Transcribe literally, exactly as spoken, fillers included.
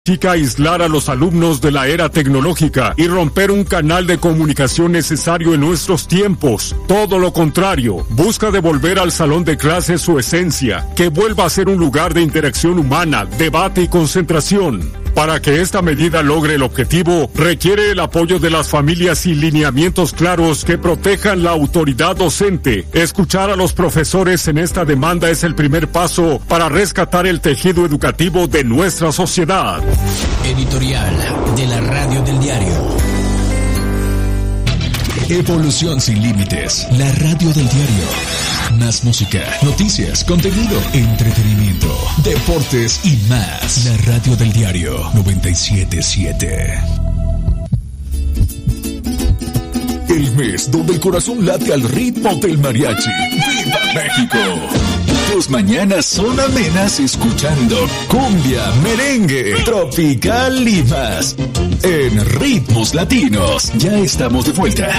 Chica aislar a los alumnos de la era tecnológica y romper un canal de comunicación necesario en nuestros tiempos. Todo lo contrario, busca devolver al salón de clases su esencia, que vuelva a ser un lugar de interacción humana, debate y concentración. Para que esta medida logre el objetivo, requiere el apoyo de las familias y lineamientos claros que protejan la autoridad docente. Escuchar a los profesores en esta demanda es el primer paso para rescatar el tejido educativo de nuestra sociedad. Editorial de la Radio del Diario. Evolución sin límites. La Radio del Diario. Más música, noticias, contenido, entretenimiento, deportes y más. La Radio del Diario noventa y siete punto siete. El mes donde el corazón late al ritmo del mariachi. ¡Viva México! Tus mañanas son amenas escuchando cumbia, merengue, tropical y más. En Ritmos Latinos. Ya estamos de vuelta.